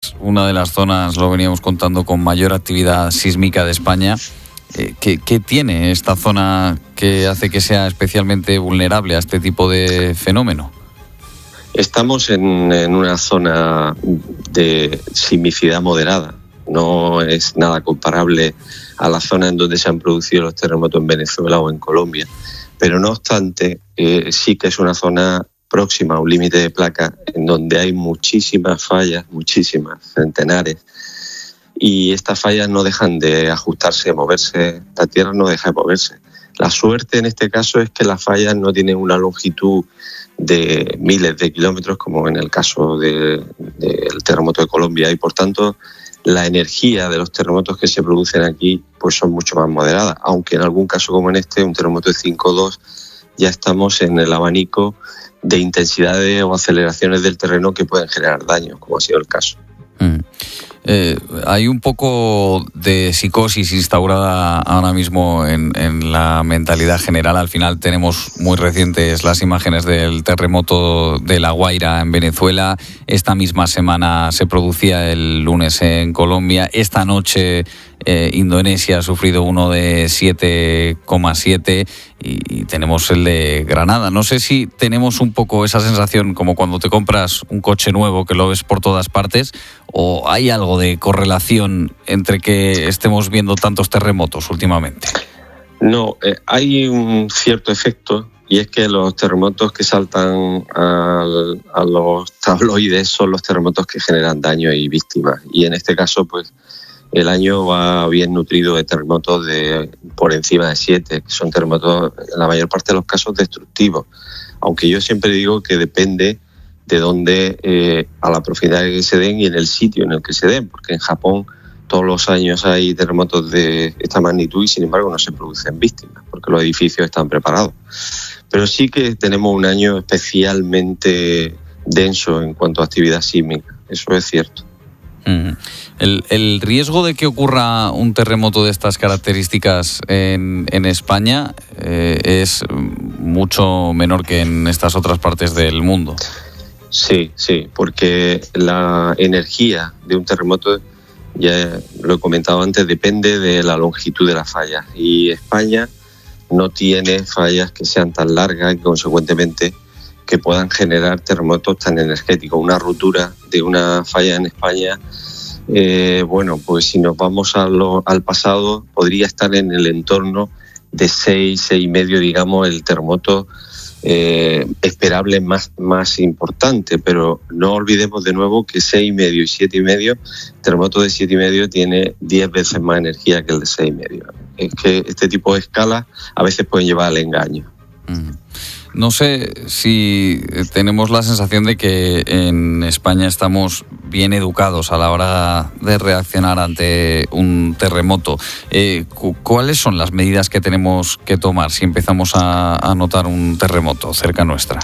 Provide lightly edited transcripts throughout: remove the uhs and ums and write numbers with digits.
una de las zonas, lo veníamos contando, con mayor actividad sísmica de España. ¿Qué tiene esta zona que hace que sea especialmente vulnerable a este tipo de fenómeno? Estamos en una zona de sismicidad moderada. No es nada comparable a la zona en donde se han producido los terremotos en Venezuela o en Colombia. Pero no obstante, sí que es una zona próxima a un límite de placa en donde hay muchísimas fallas, muchísimas, centenares. Y estas fallas no dejan de ajustarse, de moverse. La Tierra no deja de moverse. La suerte en este caso es que las fallas no tienen una longitud de miles de kilómetros como en el caso del terremoto de Colombia, y por tanto la energía de los terremotos que se producen aquí pues son mucho más moderadas, aunque en algún caso como en este, un terremoto de 5,2, ya estamos en el abanico de intensidades o aceleraciones del terreno que pueden generar daños, como ha sido el caso. Hay un poco de psicosis instaurada ahora mismo en la mentalidad general. Al final tenemos muy recientes las imágenes del terremoto de La Guaira en Venezuela. Esta misma semana se producía el lunes en Colombia. Esta noche Indonesia ha sufrido uno de 7,7 y tenemos el de Granada. No sé si tenemos un poco esa sensación como cuando te compras un coche nuevo que lo ves por todas partes, o hay algo de correlación entre que estemos viendo tantos terremotos últimamente. No, hay un cierto efecto, y es que los terremotos que saltan a los tabloides son los terremotos que generan daño y víctimas, y en este caso pues el año va bien nutrido de terremotos de por encima de 7, que son terremotos en la mayor parte de los casos destructivos, aunque yo siempre digo que depende de dónde, a la profundidad que se den y en el sitio en el que se den, porque en Japón todos los años hay terremotos de esta magnitud y sin embargo no se producen víctimas, porque los edificios están preparados. Pero sí que tenemos un año especialmente denso en cuanto a actividad sísmica, eso es cierto. El riesgo de que ocurra un terremoto de estas características en España es mucho menor que en estas otras partes del mundo. Sí, porque la energía de un terremoto, ya lo he comentado antes, depende de la longitud de las fallas, y España no tiene fallas que sean tan largas y consecuentemente que puedan generar terremotos tan energéticos. Una ruptura de una falla en España, pues si nos vamos al pasado, podría estar en el entorno de 6,5, digamos, el terremoto esperable más importante, pero no olvidemos de nuevo que 6,5 y 7,5, el terremoto de 7,5 tiene 10 veces más energía que el de 6,5. Es que este tipo de escalas a veces pueden llevar al engaño. No sé si tenemos la sensación de que en España estamos bien educados a la hora de reaccionar ante un terremoto. ¿Cuáles son las medidas que tenemos que tomar si empezamos a notar un terremoto cerca nuestra?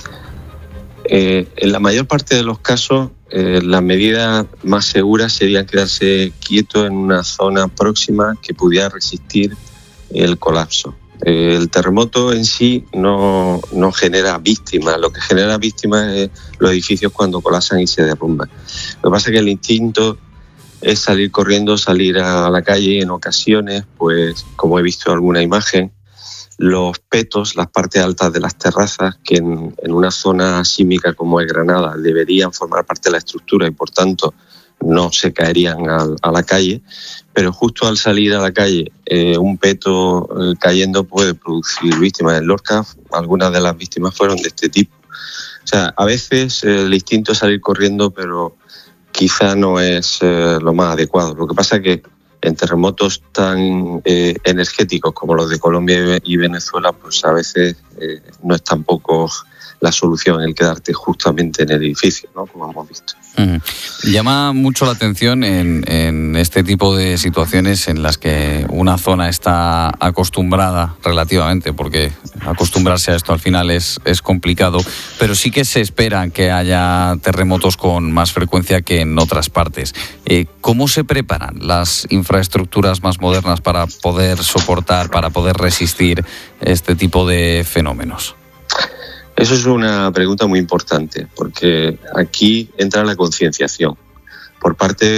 En la mayor parte de los casos, las medidas más seguras serían quedarse quieto en una zona próxima que pudiera resistir el colapso. El terremoto en sí no genera víctimas. Lo que genera víctimas es los edificios cuando colapsan y se derrumban. Lo que pasa es que el instinto es salir corriendo, salir a la calle. En ocasiones, pues como he visto en alguna imagen, los petos, las partes altas de las terrazas, que en una zona sísmica como es Granada deberían formar parte de la estructura y por tanto no se caerían a la calle, pero justo al salir a la calle un peto cayendo puede producir víctimas. En Lorca algunas de las víctimas fueron de este tipo. O sea, a veces el instinto es salir corriendo, pero quizá no es lo más adecuado. Lo que pasa es que en terremotos tan energéticos como los de Colombia y Venezuela, pues a veces no es tampoco la solución el quedarte justamente en el edificio, ¿no? Como hemos visto. Llama mucho la atención en este tipo de situaciones en las que una zona está acostumbrada relativamente, porque acostumbrarse a esto al final es complicado, pero sí que se espera que haya terremotos con más frecuencia que en otras partes. ¿Cómo se preparan las infraestructuras más modernas para poder soportar, para poder resistir este tipo de fenómenos? Eso es una pregunta muy importante, porque aquí entra la concienciación. Por parte